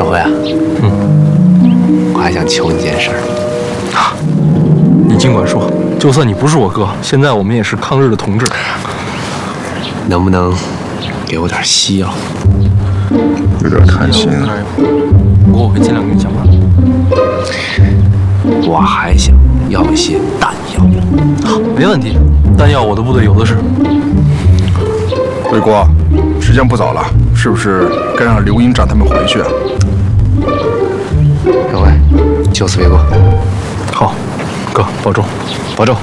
小辉啊，我还想求你件事儿。 你尽管说，就算你不是我哥，现在我们也是抗日的同志。 能不能给我点西药？ 有点贪心啊。 不过我会尽量跟你想办法。 我还想要一些弹药。 好，没问题，弹药我的部队有的是。 魏国，时间不早了，是不是该让刘营长他们回去啊？ 小辉，就此别过。 好，哥保重， 保重。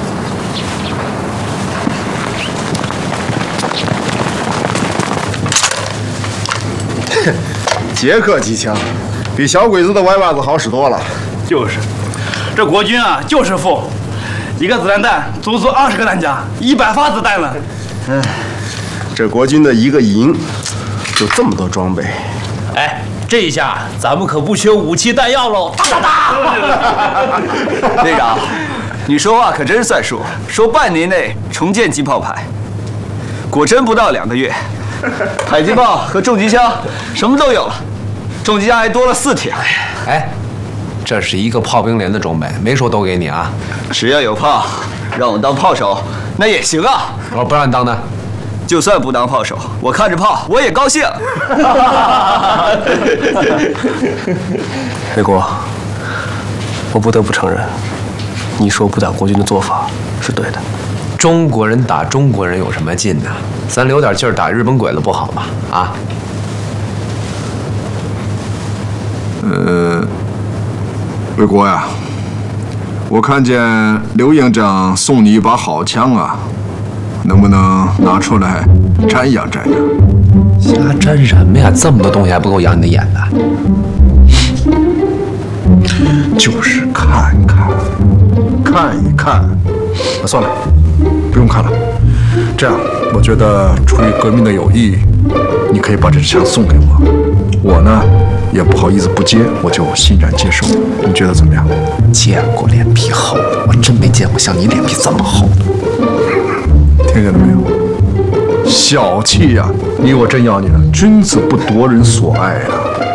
捷克机枪比小鬼子的歪把子好使多了。 就是，这国军啊就是富，一个子弹弹足20个弹夹，100发子弹了。 这国军的一个营就这么多装备。 哎，这一下咱们可不缺武器弹药喽！哒哒哒！ 队长，你说话可真算数，说半年内重建机炮排，果真不到2个月，迫击炮和重机枪什么都有了，重机枪还多了4挺。 哎，这是一个炮兵连的装备，没说都给你啊。 只要有炮，让我当炮手那也行啊。 我不让你当的。 就算不当炮手，我看着炮我也高兴。 魏国，我不得不承认，你说不打国军的做法是对的。 中国人打中国人有什么劲呢？咱留点劲儿打日本鬼子不好吗？啊？ 魏国呀，我看见刘营长送你一把好枪啊，能不能拿出来瞻仰瞻仰？ 瞎沾什么呀？这么多东西还不够养你的眼的？ 就是看看，看一看。算了，不用看了。这样，我觉得出于革命的友谊，你可以把这支枪送给我。我呢，也不好意思不接，我就欣然接受。你觉得怎么样？ 见过脸皮厚的，我真没见过像你脸皮这么厚的。 听见了没有？小气呀！你我真要你了，君子不夺人所爱呀。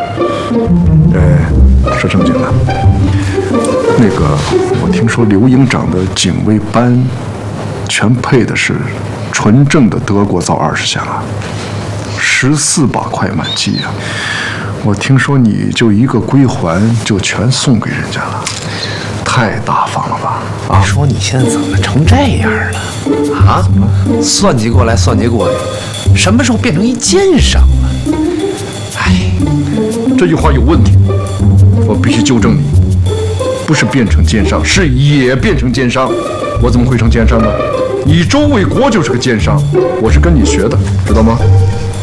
说正经的，那个我听说刘营长的警卫班全配的是纯正的德国造20响啊，14把快满机啊。我听说你就一个归还就全送给人家了，太大方了吧？ 啊！说你现在怎么成这样了？啊？算计过来算计过去，什么时候变成一奸商了？哎， 这句话有问题，我必须纠正你，不是变成奸商，是也变成奸商。我怎么会成奸商呢？以周卫国就是个奸商，我是跟你学的，知道吗？